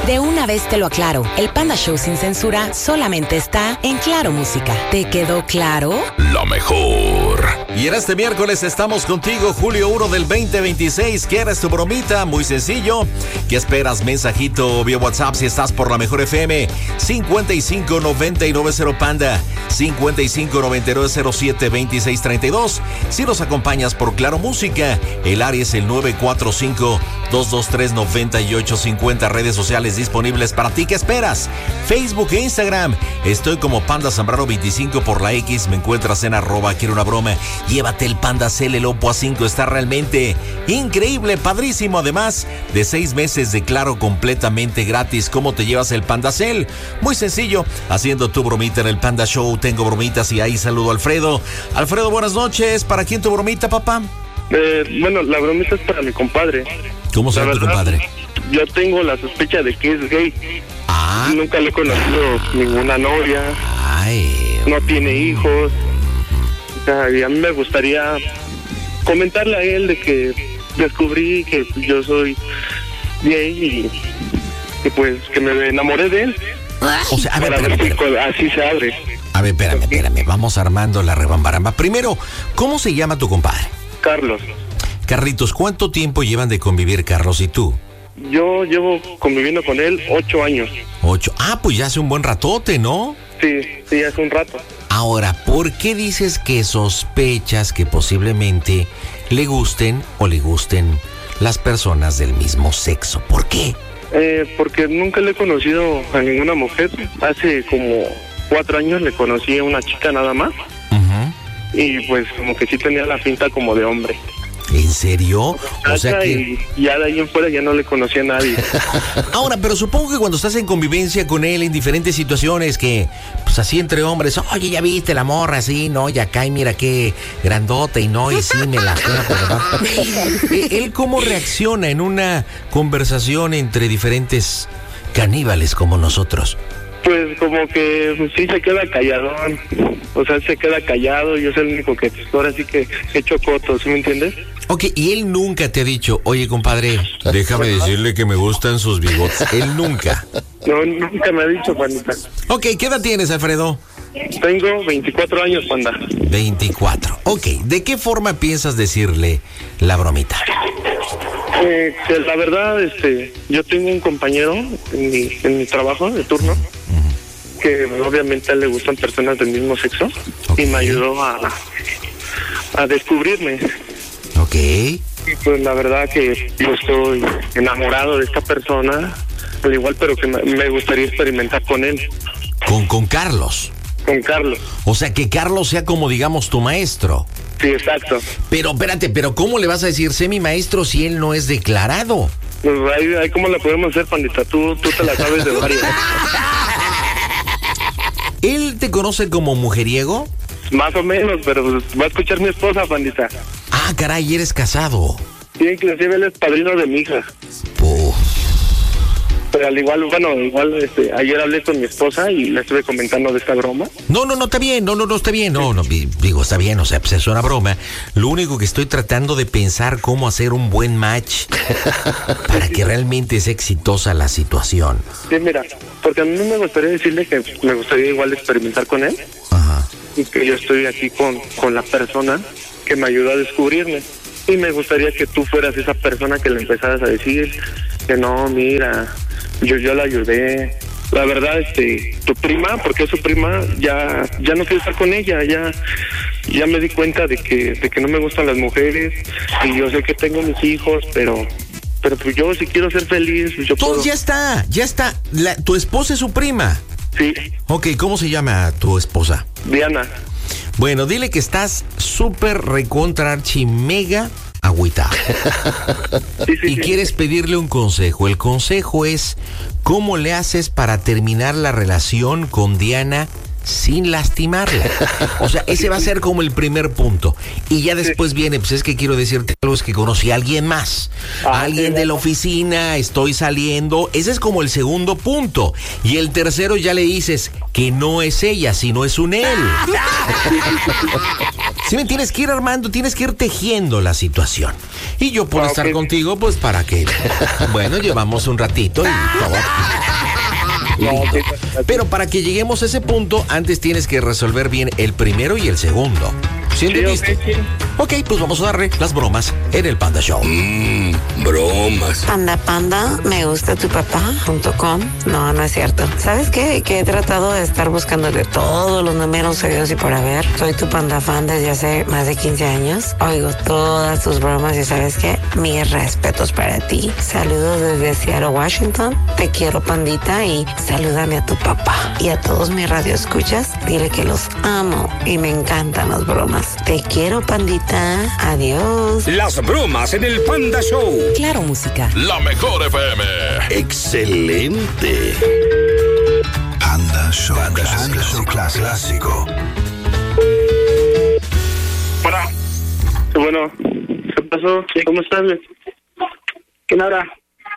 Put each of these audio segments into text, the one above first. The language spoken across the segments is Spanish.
De una vez te lo aclaro, el Panda Show sin censura solamente está en Claro Música. ¿Te quedó claro? La mejor. Y en este miércoles estamos contigo, julio 1 del 2026. ¿Quieres tu bromita? Muy sencillo. ¿Qué esperas? Mensajito vía WhatsApp si estás por la mejor FM. 5599 Panda. 5599072632. Si nos acompañas por Claro Música, el área es el 945-223-9850. Redes sociales disponibles para ti. ¿Qué esperas? Facebook e Instagram. Estoy como Panda Zambrano 25 por la X. Me encuentras en @quiero una broma. Llévate el Panda Cel, el Oppo A5. Está realmente increíble, padrísimo. Además de 6 meses de Claro completamente gratis. ¿Cómo te llevas el Panda Cel? Muy sencillo, haciendo tu bromita en el Panda Show. Tengo bromitas y ahí saludo a Alfredo. Alfredo, buenas noches. ¿Para quién tu bromita, papá? Bueno, la bromita es para mi compadre. ¿Cómo se llama tu compadre? Yo tengo la sospecha de que es gay. Ah. Nunca le he conocido ninguna novia. Ay. No tiene hijos. O sea, y a mí me gustaría comentarle a él de que descubrí que yo soy gay y pues que me enamoré de él. O sea, a ver, para ver si así se abre. A ver, espérame. Vamos armando la rebambaramba. Primero, ¿cómo se llama tu compadre? Carlos. Carlitos, ¿cuánto tiempo llevan de convivir Carlos y tú? Yo llevo conviviendo con él 8 años. 8. Ah, pues ya hace un buen ratote, ¿no? Sí, hace un rato. Ahora, ¿por qué dices que sospechas que posiblemente le gusten las personas del mismo sexo? ¿Por qué? Porque nunca le he conocido a ninguna mujer. Hace como 4 años le conocí a una chica nada más. Uh-huh. Y pues como que sí tenía la finta como de hombre. ¿En serio? O sea que... Y ya de ahí en fuera ya no le conocía a nadie. Ahora, pero supongo que cuando estás en convivencia con él en diferentes situaciones que, pues así entre hombres, oye, ya viste la morra, sí, no, y acá, y mira qué grandote, y no, y sí, me la... ¿Él cómo reacciona en una conversación entre diferentes caníbales como nosotros? Pues como que sí se queda calladón. O sea, se queda callado. Yo soy el único que ahora sí que echo cotos, ¿sí me entiendes? Ok, y él nunca te ha dicho, oye, compadre, déjame decirle que me gustan sus bigotes. Él nunca. No, nunca me ha dicho, Juanita. Ok, ¿qué edad tienes, Alfredo? Tengo 24 años, Panda. 24. Ok, ¿de qué forma piensas decirle la bromita? Que la verdad, yo tengo un compañero en mi trabajo de turno, uh-huh, que obviamente a él le gustan personas del mismo sexo, okay, y me ayudó a descubrirme. Ok. Y pues la verdad que yo estoy enamorado de esta persona, al igual, pero que me gustaría experimentar con él. ¿Con Carlos? Con Carlos. O sea, que Carlos sea como, digamos, tu maestro. Sí, exacto. Pero, espérate, ¿cómo le vas a decir, sé mi maestro, si él no es declarado? Pues ahí ¿cómo la podemos hacer, Pandita? Tú te la sabes de varias. ¿Él te conoce como mujeriego? Más o menos, pero pues, va a escuchar mi esposa, Pandita. Ah, caray, eres casado. Sí, inclusive él es padrino de mi hija. Uf. Pero al igual, ayer hablé con mi esposa y le estuve comentando de esta broma. No, está bien, no, está bien, no, digo, está bien, o sea, pues es una broma. Lo único que estoy tratando de pensar cómo hacer un buen match para que realmente sea exitosa la situación. Sí, mira, porque a mí me gustaría decirle que me gustaría igual experimentar con él. Ajá. Y que yo estoy aquí con la persona que me ayudó a descubrirme. Y me gustaría que tú fueras esa persona que le empezaras a decir que no, mira, yo la ayudé. La verdad, tu prima, porque es su prima, ya no quiero estar con ella, ya me di cuenta de que no me gustan las mujeres, y yo sé que tengo mis hijos, pero pues yo si quiero ser feliz, pues yo puedo. Ya está, tu esposa es su prima. Sí. Ok, ¿cómo se llama tu esposa? Diana. Bueno, dile que estás súper recontra archi mega agüita. Sí. Quieres pedirle un consejo. El consejo es cómo le haces para terminar la relación con Diana sin lastimarla. O sea, ese va a ser como el primer punto. Y ya después viene, pues es que quiero decirte algo, es que conocí a alguien más. Alguien de la oficina, estoy saliendo. Ese es como el segundo punto. Y el tercero ya le dices que no es ella, sino es un él. Si me tienes que ir armando, tienes que ir tejiendo la situación. Y yo puedo estar contigo, pues para que, bueno, llevamos un ratito y todo. Pero para que lleguemos a ese punto, antes tienes que resolver bien el primero y el segundo. ¿Sí entendiste? Ok, pues vamos a darle las bromas en el Panda Show. Bromas. Panda, me gusta tu papá.com. No, no es cierto. ¿Sabes qué? Que he tratado de estar buscando de todos los números seguidos y por haber. Soy tu panda fan desde hace más de 15 años. Oigo todas tus bromas y ¿sabes qué? Mis respetos para ti. Saludos desde Seattle, Washington. Te quiero, pandita, y salúdame a tu papá. Y a todos mis radioescuchas, dile que los amo y me encantan las bromas. Te quiero, pandita. Adiós. Las bromas en el Panda Show. Claro, música. La mejor FM. Excelente. Panda Show. Panda Show clásico. Hola. Bueno, ¿qué pasó? ¿Cómo estás? ¿Quién habla?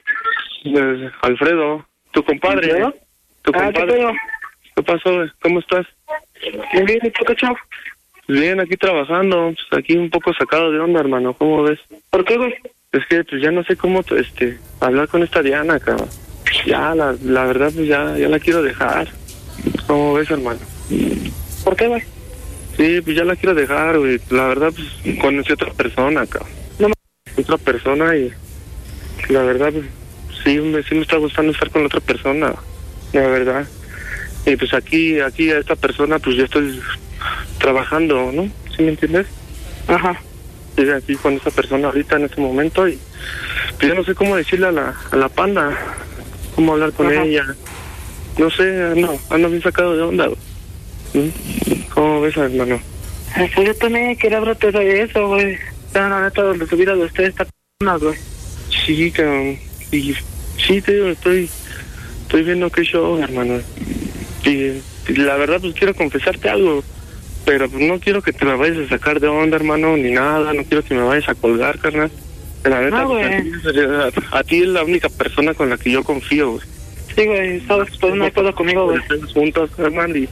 Alfredo, tu compadre. ¿Alfredo? Tu compadre. ¿Qué pasó? ¿Cómo estás? Bien, bien, ¿y tú, cacho? Bien, aquí trabajando, pues aquí un poco sacado de onda, hermano, ¿cómo ves? ¿Por qué, güey? Es que pues ya no sé cómo hablar con esta Diana, cabrón. Ya, la verdad, pues ya la quiero dejar. ¿Cómo ves, hermano? ¿Por qué, güey? Sí, pues ya la quiero dejar, güey. La verdad, pues conocí a otra persona, cabrón. No, otra persona y la verdad, pues sí me está gustando estar con otra persona, la verdad. Y pues aquí a esta persona, pues yo estoy trabajando, ¿no? ¿Sí me entiendes? Ajá. Estoy aquí con esta persona ahorita en este momento y pues yo no sé cómo decirle a la panda, cómo hablar con ella. No sé, ando bien sacado de onda, güey. ¿Cómo ves, hermano? Pues yo también quería hablarte de eso, güey. La neta, de su vida de ustedes está güey. Sí, cabrón. Y sí, te digo, estoy viendo qué show, hermano. Y la verdad, pues quiero confesarte algo. Pero pues no quiero que te me vayas a sacar de onda, hermano, ni nada. No quiero que me vayas a colgar, carnal. La neta, no, güey. A ti es la única persona con la que yo confío, güey. Sí, güey, sabes, pues no hay pedo conmigo, güey. Juntos, hermano, y...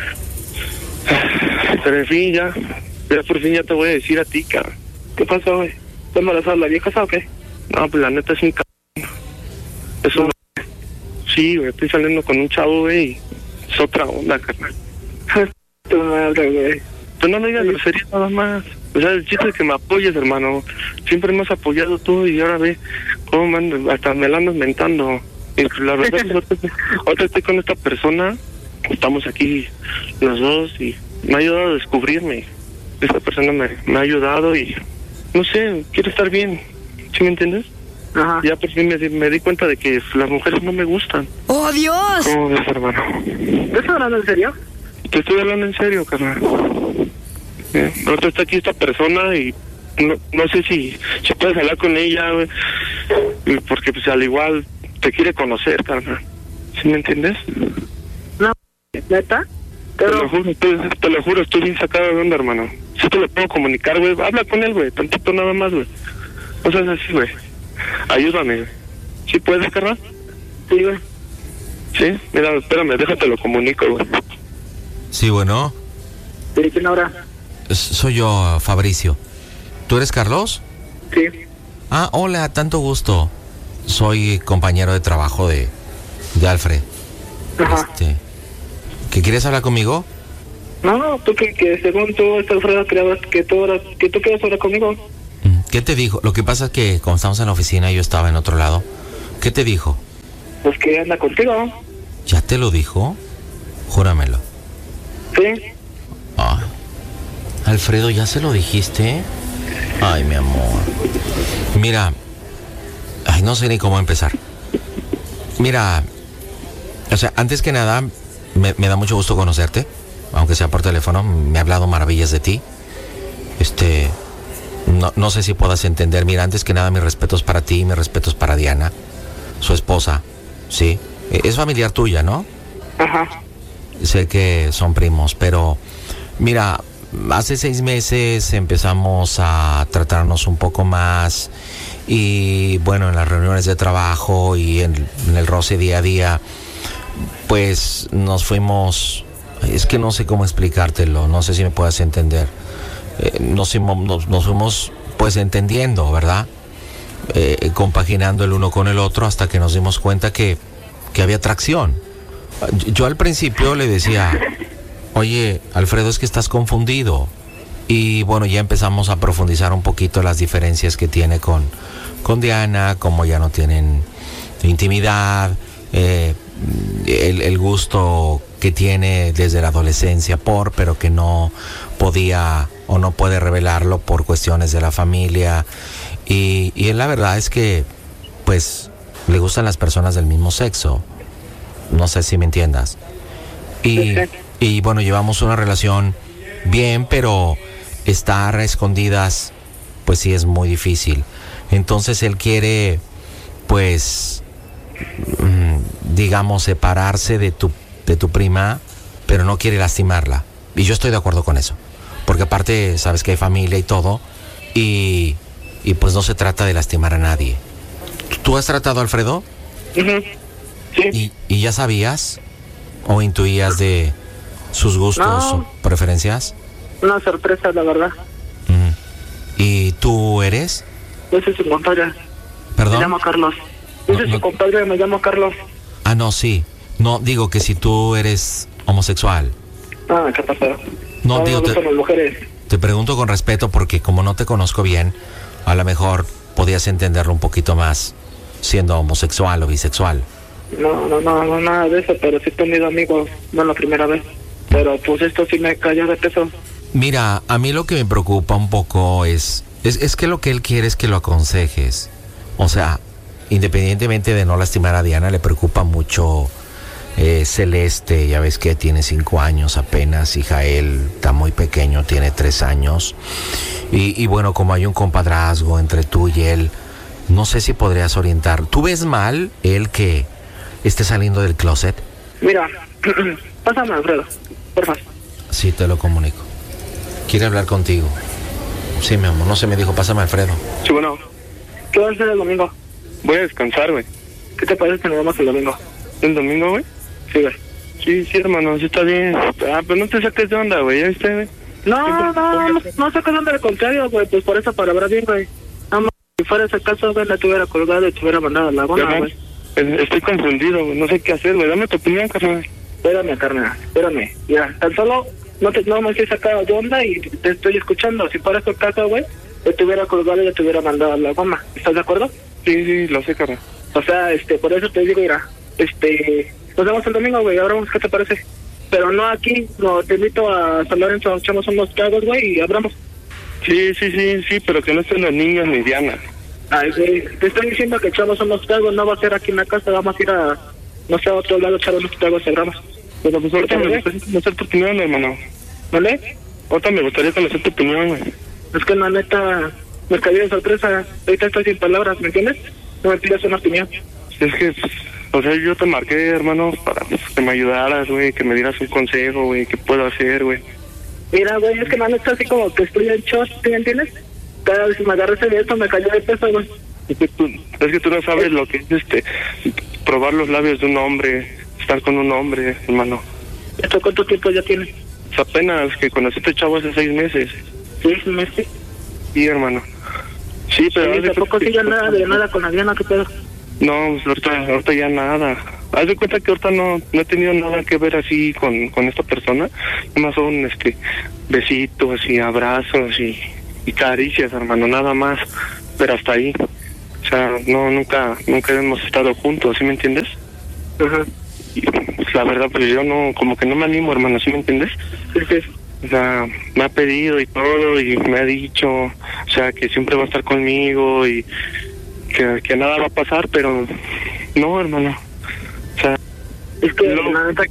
Pero en fin, ya por fin ya te voy a decir a ti, cabrón. ¿Qué pasó, güey? ¿Te embarazada la vieja o qué? No, pues la neta es un cabrón. Es un... Sí, güey, estoy saliendo con un chavo, güey, y es otra onda, carnal. Tu madre, güey. Pues no me digas grosería nada más. O sea, el chiste es que me apoyes, hermano. Siempre me has apoyado tú y ahora ve cómo hasta me la andas mentando. Y la verdad, ahorita estoy con esta persona. Estamos aquí los dos y me ha ayudado a descubrirme. Esta persona me ha ayudado y no sé, quiero estar bien. ¿Sí me entiendes? Ajá. Ya por fin me di cuenta de que las mujeres no me gustan. ¡Oh, Dios! ¿Cómo ves, hermano? ¿Estás hablando en serio? Te estoy hablando en serio, carnal. Ahorita está aquí esta persona y no sé si puedes hablar con ella, güey. Porque pues al igual te quiere conocer, carnal. ¿Sí me entiendes? No, ¿neta? Pero... Te lo juro, estoy bien sacado de onda, hermano. Sí te lo puedo comunicar, güey. Habla con él, güey. Tantito nada más, güey. O sea, es así, güey. Ayúdame, güey. ¿Sí puedes, carnal? Sí, güey. Sí, mira, espérame, déjate lo comunico, güey. Sí, bueno. ¿Y quién ahora? Soy yo, Fabricio. ¿Tú eres Carlos? Sí. Ah, hola, tanto gusto. Soy compañero de trabajo de Alfred. Ajá. ¿Qué quieres hablar conmigo? No, tú que según tú, Alfredo, creabas que tú quieres hablar conmigo. ¿Qué te dijo? Lo que pasa es que como estamos en la oficina y yo estaba en otro lado. ¿Qué te dijo? Pues que anda contigo. ¿Ya te lo dijo? Júramelo. Sí. Ay. Alfredo, ¿ya se lo dijiste? Ay, mi amor. Mira. Ay, no sé ni cómo empezar. Mira. O sea, antes que nada, me da mucho gusto conocerte. Aunque sea por teléfono, me ha hablado maravillas de ti. No sé si puedas entender. Mira, antes que nada, mis respetos para ti, mis respetos para Diana, su esposa, ¿sí? Es familiar tuya, ¿no? Ajá. Sé que son primos, pero mira, hace 6 meses empezamos a tratarnos un poco más y bueno, en las reuniones de trabajo y en el roce día a día, pues nos fuimos, es que no sé cómo explicártelo, no sé si me puedas entender, nos fuimos pues entendiendo, ¿verdad? Compaginando el uno con el otro hasta que nos dimos cuenta que había atracción. Yo al principio le decía, oye, Alfredo, es que estás confundido. Y bueno, ya empezamos a profundizar un poquito las diferencias que tiene con Diana, como ya no tienen intimidad, el gusto que tiene desde la adolescencia pero que no podía o no puede revelarlo por cuestiones de la familia. Y la verdad es que, pues, le gustan las personas del mismo sexo. No sé si me entiendas. Y bueno, llevamos una relación bien, pero estar a escondidas, pues sí es muy difícil. Entonces él quiere, pues, digamos, separarse de tu prima, pero no quiere lastimarla. Y yo estoy de acuerdo con eso. Porque aparte, sabes que hay familia y todo, y pues no se trata de lastimar a nadie. ¿Tú has tratado a Alfredo? Uh-huh. Sí. ¿Y ya sabías o intuías de sus gustos o preferencias? Una sorpresa, la verdad. ¿Y tú eres? Yo soy su compadre. ¿Perdón? Me llamo Carlos. Yo soy su compadre, me llamo Carlos. Ah, no, sí. No, digo que si tú eres homosexual. Ah, ¿qué pasa? No, digo, me gustan las mujeres. Te pregunto con respeto porque como no te conozco bien, a lo mejor podías entenderlo un poquito más siendo homosexual o bisexual. No, nada de eso, pero sí he tenido amigos, no la primera vez. Pero pues esto sí me cayó de peso. Mira, a mí lo que me preocupa un poco es que lo que él quiere es que lo aconsejes. O sea, independientemente de no lastimar a Diana, le preocupa mucho Celeste, ya ves que tiene 5 años apenas, y Jael está muy pequeño, tiene 3 años. Y bueno, como hay un compadrazgo entre tú y él, no sé si podrías orientar. ¿Tú ves mal él que esté saliendo del closet? Mira, pásame, Alfredo, por favor. Sí, te lo comunico. Quiere hablar contigo. Sí, mi amor, no se me dijo, pásame, Alfredo. Sí, bueno. ¿Qué vas a hacer el domingo? Voy a descansar, güey. ¿Qué te parece que nos vamos el domingo? ¿El domingo, güey? Sí, güey. Sí, hermano, sí está bien. Ah, pero no te saques de onda, güey, ¿ya viste, güey? No sacas de onda, al contrario, güey, pues por esa palabra bien, güey. No, si fuera ese caso, güey, la te hubiera colgado y te hubiera mandado a la goma, güey. Estoy confundido, güey, no sé qué hacer, güey. Dame tu opinión, carnal. Espérame, carnal, espérame. Mira, tan solo no me estoy sacando de onda y te estoy escuchando. Si fuera ese caso, güey, yo te hubiera colgado y te hubiera mandado a la goma. ¿Estás de acuerdo? Sí, lo sé, carnal. O sea, por eso te digo, mira, nos vemos el domingo, güey, hablamos, ¿qué te parece? Pero no aquí, no, te invito a San Lorenzo, echamos unos tragos, güey, y hablamos. Sí, pero que no estén los niños ni Diana. Ay, güey, te estoy diciendo que echamos unos tragos, no va a ser aquí en la casa, vamos a ir a, no sé, a otro lado, echar unos tragos y hablamos. Pero pues ahorita me gustaría conocer tu opinión, hermano. ¿Vale? Ahorita me gustaría conocer tu opinión, güey. Es que la neta, me cayó de sorpresa, ahorita estoy sin palabras, ¿me entiendes? No me pidas una opinión. Es que, o sea, yo te marqué, hermano, para que me ayudaras, güey, que me dieras un consejo, güey, qué puedo hacer, güey. Mira, güey, es que la neta así como que estoy en shock, ¿sí me entiendes? Cada vez que me agarré de esto me cayó de peso, güey. Es que tú no sabes lo que es, probar los labios de un hombre, estar con un hombre, hermano. ¿Esto cuánto tiempo ya tiene? Es apenas que conocí a este chavo hace 6 meses. 6 meses. Sí, hermano. Sí, pero... Sí, tampoco sigue nada de nada con la Diana, ¿qué pedo? No, pues ahorita ya nada. Haz de cuenta que ahorita no he tenido nada que ver así con esta persona. Nada más son besitos y abrazos y caricias, hermano, nada más. Pero hasta ahí. O sea, nunca hemos estado juntos, ¿sí me entiendes? Ajá. Y pues, la verdad, pues yo no, como que no me animo, hermano, ¿sí me entiendes? Sí. O sea, me ha pedido y todo y me ha dicho, o sea, que siempre va a estar conmigo y que nada va a pasar, pero no, hermano. O sea, es que luego,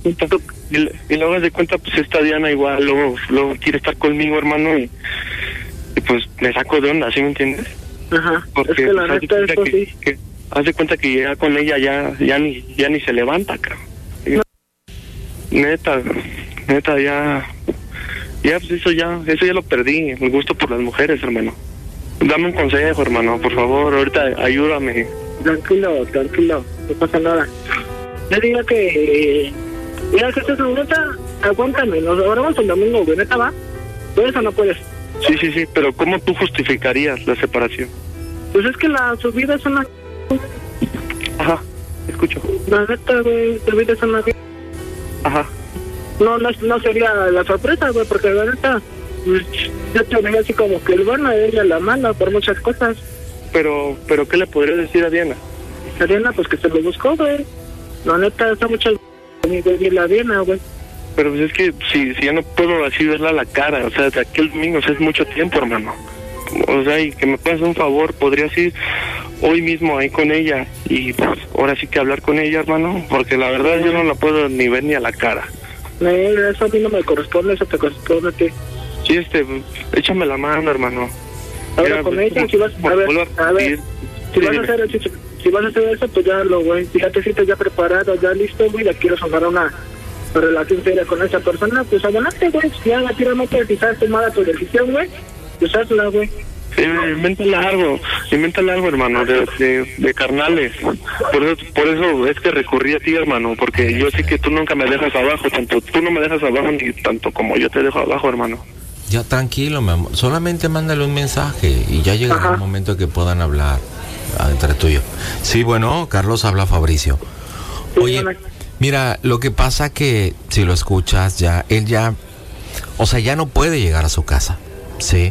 y luego de cuenta, pues esta Diana igual luego quiere estar conmigo, hermano, y pues me saco de onda, ¿sí me entiendes? Ajá. Porque es que la pues, neta eso sí. Haz de cuenta que llega con ella ya ni se levanta, cabrón. No. Neta, ya pues eso ya lo perdí, el gusto por las mujeres, hermano. Dame un consejo, hermano, por favor, ahorita ayúdame. Tranquilo, no pasa nada. Yo digo que... Mira, que esta neta, aguántame, nos hablamos el domingo, güey, neta, ¿va? ¿Puedes o no puedes? Sí, pero ¿cómo tú justificarías la separación? Pues es que su vida es una... Ajá, escucho. La neta, güey, su vida es una... Ajá. No sería la sorpresa, güey, porque la neta, pues, yo te veía así como que el bueno es ella la mala por muchas cosas. Pero ¿qué le podrías decir a Diana? A Diana, pues que se lo buscó, güey. La neta, está mucho de la Diana, güey. Pero pues es que si ya no puedo así verla a la cara, o sea, de aquel domingo, o sea, es mucho tiempo, hermano. O sea, y que me puedas hacer un favor, podrías ir hoy mismo ahí con ella y pues ahora sí que hablar con ella, hermano, porque la verdad yo no la puedo ni ver ni a la cara. Eso a mí no me corresponde, eso te corresponde a ti. Sí, échame la mano, hermano. Ahora con ella, si vas a ver, si vas a hacer eso, pues ya güey, si ya te sientes ya preparado, ya listo, güey, ya quiero sonar una relación seria con esa persona, pues adelante, güey, ya la tira no te quizás tomada tu decisión, güey, pues hazla, güey. Invéntale algo, hermano, de carnales. Por eso es que recurrí a ti, hermano, porque yo sé que tú nunca me dejas abajo, tanto tú no me dejas abajo ni tanto como yo te dejo abajo, hermano. Ya tranquilo, mi amor, solamente mándale un mensaje y ya llegará el momento que puedan hablar entre tú y yo. Sí, bueno, Carlos, habla Fabricio. Oye, mira, lo que pasa que si lo escuchas él ya no puede llegar a su casa, ¿sí?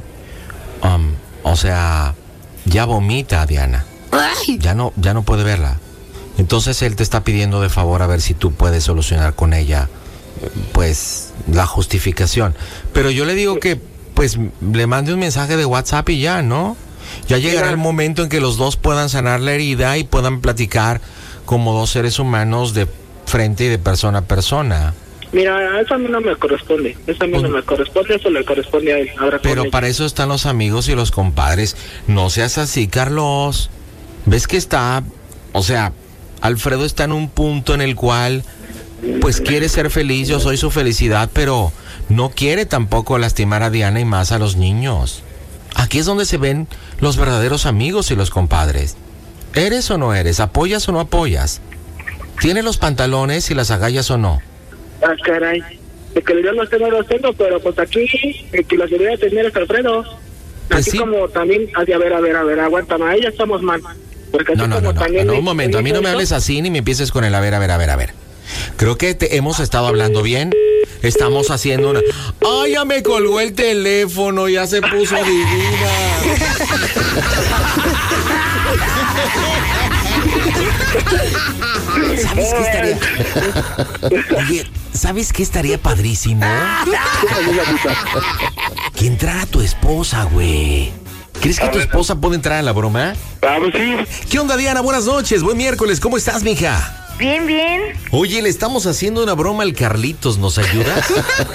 O sea, ya vomita a Diana. Ya no puede verla. Entonces él te está pidiendo de favor a ver si tú puedes solucionar con ella, pues, la justificación. Pero yo le digo que, pues, le mande un mensaje de WhatsApp y ya, ¿no? Ya llegará el momento en que los dos puedan sanar la herida y puedan platicar como dos seres humanos de frente y de persona a persona. Mira, eso a mí no me corresponde. Eso le corresponde a él. Pero para eso están los amigos y los compadres. No seas así, Carlos. ¿Ves que Alfredo está en un punto en el cual, pues, quiere ser feliz, yo soy su felicidad, pero no quiere tampoco lastimar a Diana y más a los niños. Aquí es donde se ven los verdaderos amigos y los compadres. ¿Eres o no eres? ¿Apoyas o no apoyas? ¿Tienes los pantalones y las agallas o no? Ah, caray. De que yo no tengo, pero pues aquí el que las debería tener es Alfredo. Pues así sí. como también, a ver, aguántame, ahí ya estamos mal. Porque así No, un momento, a mí no me hables así ni me empieces con el a ver. Creo que hemos estado hablando bien. Estamos haciendo una... ¡Ay, ya me colgó el teléfono! Ya se puso divina. ¿Sabes qué estaría? Oye, ¿sabes qué estaría padrísimo? Que entrara tu esposa, güey. ¿Crees que tu esposa puede entrar a la broma? Pues sí. ¿Qué onda, Diana? Buenas noches, buen miércoles. ¿Cómo estás, mija? Bien. Oye, le estamos haciendo una broma al Carlitos, ¿nos ayudas?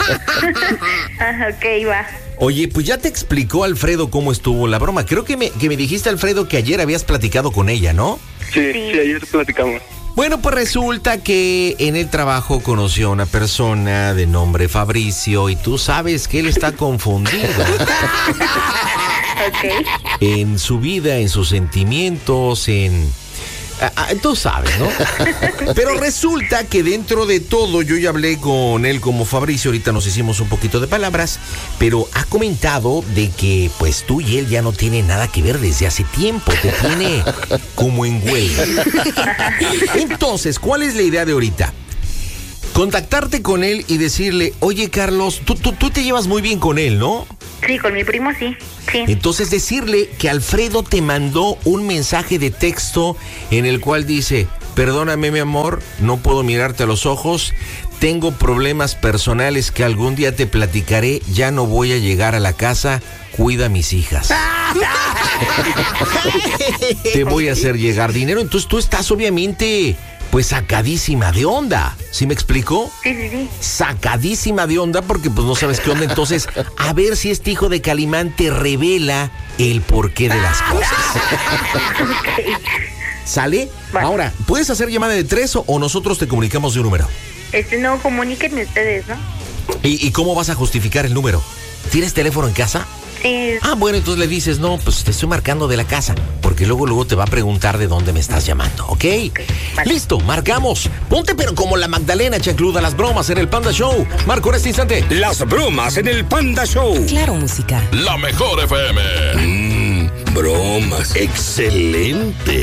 Ok, va. Oye, pues ya te explicó Alfredo cómo estuvo la broma. Creo que me dijiste, Alfredo, que ayer habías platicado con ella, ¿no? Sí, ayer platicamos. Bueno, pues resulta que en el trabajo conoció a una persona de nombre Fabricio y tú sabes que él está confundido. Ok. En su vida, en sus sentimientos, tú sabes, ¿no? Pero resulta que dentro de todo, yo ya hablé con él como Fabricio, ahorita nos hicimos un poquito de palabras, pero ha comentado de que pues tú y él ya no tienen nada que ver desde hace tiempo, te tiene como en huelga. Entonces, ¿cuál es la idea de ahorita? Contactarte con él y decirle, oye, Carlos, tú te llevas muy bien con él, ¿no? Sí, con mi primo sí. Entonces decirle que Alfredo te mandó un mensaje de texto en el cual dice, perdóname, mi amor, no puedo mirarte a los ojos, tengo problemas personales que algún día te platicaré, ya no voy a llegar a la casa, cuida a mis hijas. Te voy a hacer llegar dinero, entonces tú estás obviamente... pues sacadísima de onda, ¿sí me explicó? Sí. Sacadísima de onda porque pues no sabes qué onda, entonces a ver si este hijo de Calimán te revela el porqué de las cosas. Okay. ¿Sale? Vale. Ahora, ¿puedes hacer llamada de 3 o nosotros te comunicamos de un número? No, comuníquenme ustedes, ¿no? ¿Y cómo vas a justificar el número? ¿Tienes teléfono en casa? Sí. Ah, bueno, entonces le dices, no, pues te estoy marcando de la casa, porque luego te va a preguntar de dónde me estás llamando, ¿ok? Vale. Listo, marcamos. Ponte pero como la Magdalena, chancluda, las bromas en el Panda Show. Marco en este instante. Las bromas en el Panda Show. Claro, música. La mejor FM. Bromas. Excelente.